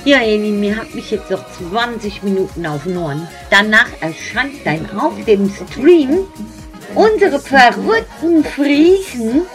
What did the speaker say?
Ja, Elin, mir hat mich jetzt noch 20 Minuten auf den Ohren. Danach erscheint dann auf dem Stream unsere verrückten Friesen